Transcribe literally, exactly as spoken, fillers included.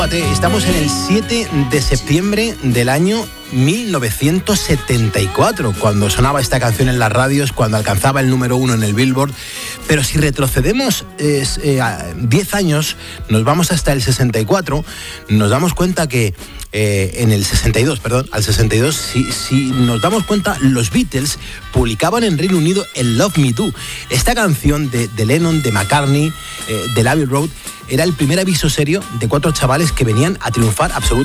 Estamos en el siete de septiembre del año mil novecientos setenta y cuatro, cuando sonaba esta canción en las radios, cuando alcanzaba el número uno en el Billboard. Pero si retrocedemos eh, eh, diez años, nos vamos hasta el sesenta y cuatro, nos damos cuenta que eh, en el sesenta y dos, perdón, al sesenta y dos, si, si nos damos cuenta, los Beatles publicaban en Reino Unido el Love Me Do. Esta canción de, de Lennon, de McCartney, eh, de Abbey Road, era el primer aviso serio de cuatro chavales que venían a triunfar absolutamente.